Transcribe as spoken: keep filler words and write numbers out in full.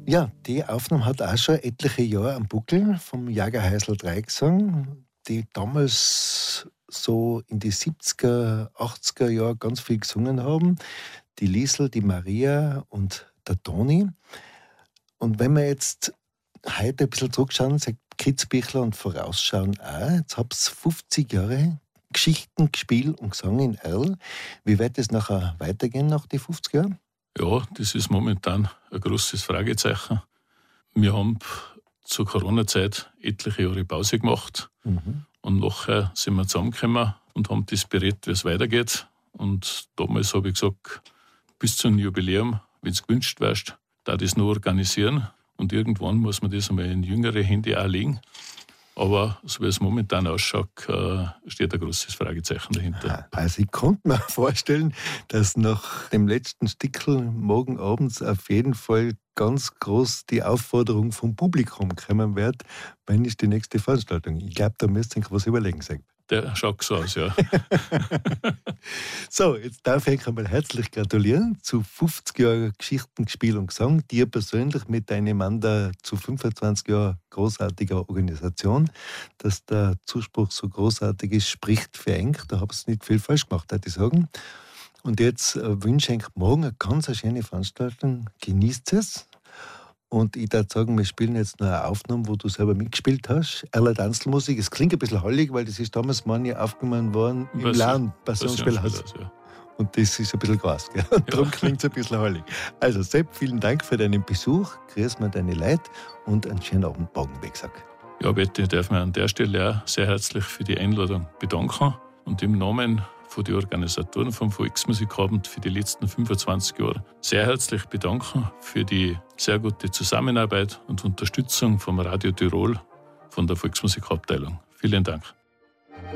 Ja, die Aufnahme hat auch schon etliche Jahre am Buckel vom Jagerheisel drei gesungen, die damals so in die siebziger, achtziger Jahre ganz viel gesungen haben. Die Liesl, die Maria und der Toni. Und wenn wir jetzt heute ein bisschen zurückschauen, sagt Kitzbichler und vorausschauen auch, jetzt habt ihr fünfzig Jahre Geschichten gespielt und gesungen in Erl. Wie wird es nachher weitergehen nach den fünfzig Jahren? Ja, das ist momentan ein großes Fragezeichen. Wir haben zur Corona-Zeit etliche Jahre Pause gemacht. Mhm. Und nachher sind wir zusammengekommen und haben diskutiert, wie es weitergeht. Und damals habe ich gesagt, bis zum Jubiläum, wenn du gewünscht wärst, da das nur organisieren. Und irgendwann muss man das einmal in jüngere Hände auch legen. Aber so wie es momentan ausschaut, steht ein großes Fragezeichen dahinter. Also ich konnte mir vorstellen, dass nach dem letzten Stickel morgen abends auf jeden Fall ganz groß die Aufforderung vom Publikum kommen wird, wann ist die nächste Veranstaltung. Ich glaube, da müsst ihr euch was überlegen, sagt. Der schaut so aus, ja. So, jetzt darf ich einmal herzlich gratulieren zu fünfzig Jahren Geschichten, Spiel und Gesang. Dir persönlich mit deinem Mann da zu fünfundzwanzig Jahren großartiger Organisation. Dass der Zuspruch so großartig ist, spricht für eng. Da habt ihr nicht viel falsch gemacht, würde ich sagen. Und jetzt äh, wünsche ich euch morgen eine ganz schöne Veranstaltung. Genießt es. Und ich darf sagen, wir spielen jetzt noch eine Aufnahme, wo du selber mitgespielt hast. Erler Tanzmusik. Es klingt ein bisschen hallig, weil das ist damals manche aufgenommen worden im Laden, Passionsspielhaus. Ja. Und das ist ein bisschen Gras, gell? Und darum ja. Klingt es ein bisschen hallig. Also Sepp, vielen Dank für deinen Besuch. Grüß mir deine Leute und einen schönen Abend morgen, wie gesagt. Ja, bitte, ich darf mich an der Stelle auch sehr herzlich für die Einladung bedanken und im Namen von den Organisatoren vom Volksmusikabend für die letzten fünfundzwanzig Jahre sehr herzlich bedanken für die sehr gute Zusammenarbeit und Unterstützung vom Radio Tirol von der Volksmusikabteilung. Vielen Dank.